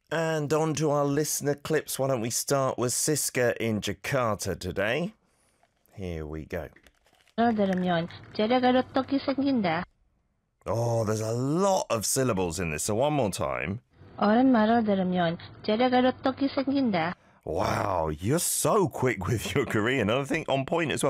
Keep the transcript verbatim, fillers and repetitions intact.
And on to our listener clips. Why don't we start with Siska in Jakarta today? Here we go. 들으면 재료가 어떻게 생긴다. Oh, there's a lot of syllables in this, so one more time. 어른 말을 들으면 재료가 어떻게 생긴다. Wow, you're so quick with your Korean. I think on point as well.